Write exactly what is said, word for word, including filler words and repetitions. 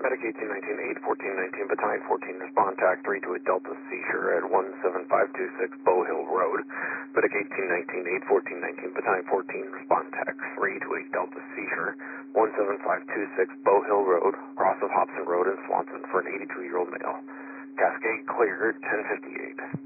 Medic eighteen nineteen, eight fourteen nineteen, Battalion fourteen, respond TAC three to a Delta seizure at one seven five two six Bow Hill Road. Medic eighteen nineteen, eight fourteen nineteen, Battalion fourteen, respond TAC three to a Delta seizure, one seven five two six Bow Hill Road, cross of Hobson Road in Swanson for an eighty-two-year-old male. Cascade cleared, ten fifty-eight.